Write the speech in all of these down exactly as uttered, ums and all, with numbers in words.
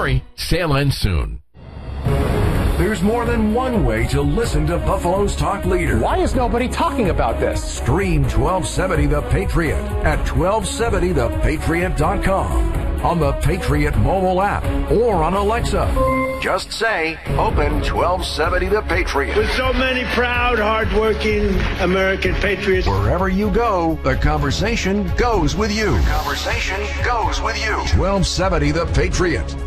worry, sail in soon. There's more than one way to listen to Buffalo's talk leader. Why is nobody talking about this? Stream twelve seventy The Patriot at twelve seventy the patriot dot com, on the Patriot mobile app, or on Alexa. Just say, open twelve seventy The Patriot. With so many proud, hardworking American patriots. Wherever you go, the conversation goes with you. The conversation goes with you. twelve seventy The Patriot.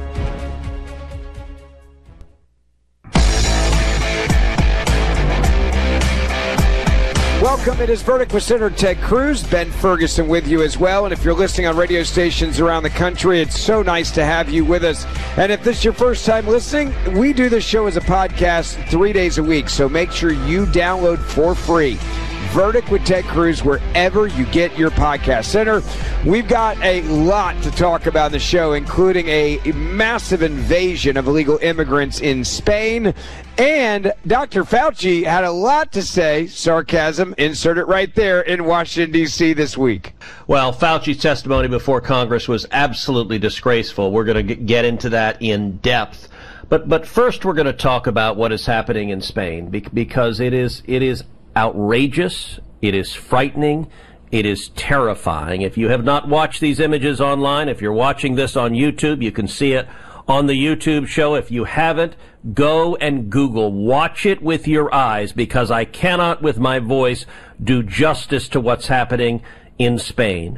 Welcome. It is Verdict with Senator Ted Cruz. Ben Ferguson with you as well. And if you're listening on radio stations around the country, it's so nice to have you with us. And if this is your first time listening, we do this show as a podcast three days a week. So make sure you download for free Verdict with Ted Cruz wherever you get your podcast. Senator, we've got a lot to talk about in the show, including a massive invasion of illegal immigrants in Spain. And Doctor Fauci had a lot to say, sarcasm, insert it right there, in Washington, D C this week. Well, Fauci's testimony before Congress was absolutely disgraceful. We're going to get into that in depth. But but first we're going to talk about what is happening in Spain, because it is it is outrageous, it is frightening, it is terrifying. If you have not watched these images online, if you're watching this on YouTube, you can see it on the YouTube show. If you haven't, go and Google. Watch it with your eyes, because I cannot, with my voice, do justice to what's happening in Spain.